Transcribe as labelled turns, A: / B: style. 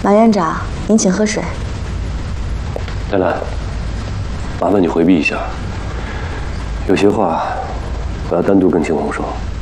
A: 马院长，您请喝水。
B: 戴兰，麻烦你回避一下，有些话我要单独跟秦红说。